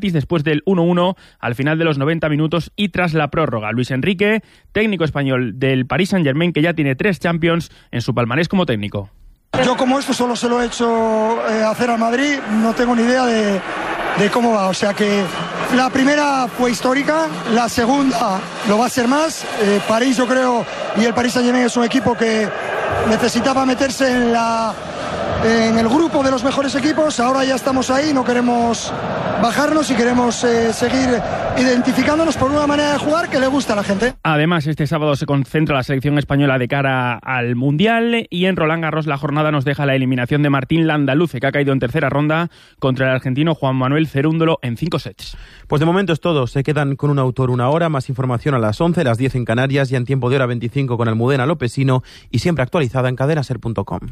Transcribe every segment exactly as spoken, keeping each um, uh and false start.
Betis después del uno uno al final de los noventa minutos y tras la prórroga. Luis Enrique, técnico español del Paris Saint-Germain, que ya tiene tres Champions en su palmarés como técnico. Yo como esto solo se lo he hecho eh, hacer al Madrid, no tengo ni idea de, de cómo va. O sea que la primera fue histórica, la segunda lo va a ser más. Eh, París, yo creo, y el Paris Saint-Germain es un equipo que necesitaba meterse en la en el grupo de los mejores equipos. Ahora ya estamos ahí, no queremos bajarnos y queremos eh, seguir identificándonos por una manera de jugar que le gusta a la gente. Además, este sábado se concentra la selección española de cara al Mundial y en Roland Garros la jornada nos deja la eliminación de Martín Landaluce, que ha caído en tercera ronda contra el argentino Juan Manuel Cerúndolo en cinco sets. Pues de momento es todo. Se quedan con un autor una hora, más información a las once, las diez en Canarias y en tiempo de hora veinticinco con Almudena Lopesino y siempre actualizada en cadena ser punto com.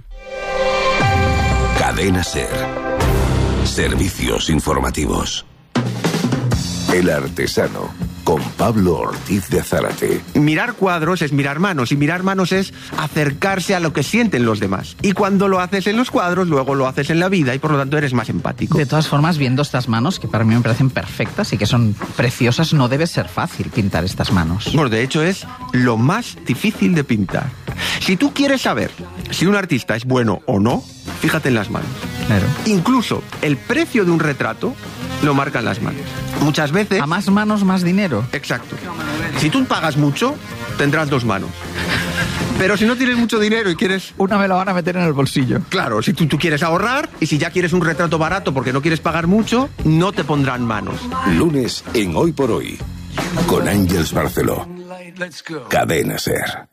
Cadena Ser. Servicios informativos. El Artesano, con Pablo Ortiz de Zárate. Mirar cuadros es mirar manos, y mirar manos es acercarse a lo que sienten los demás. Y cuando lo haces en los cuadros, luego lo haces en la vida, y por lo tanto eres más empático. De todas formas, viendo estas manos, que para mí me parecen perfectas y que son preciosas, no debe ser fácil pintar estas manos. Bueno, de hecho es lo más difícil de pintar. Si tú quieres saber si un artista es bueno o no, fíjate en las manos. Claro. Incluso el precio de un retrato lo marcan las manos. Muchas veces... A más manos, más dinero. Exacto. Si tú pagas mucho, tendrás dos manos. Pero si no tienes mucho dinero y quieres... Una me la van a meter en el bolsillo. Claro, si tú, tú quieres ahorrar y si ya quieres un retrato barato porque no quieres pagar mucho, no te pondrán manos. Lunes en Hoy por Hoy, con Ángeles Barceló. Cadena Ser.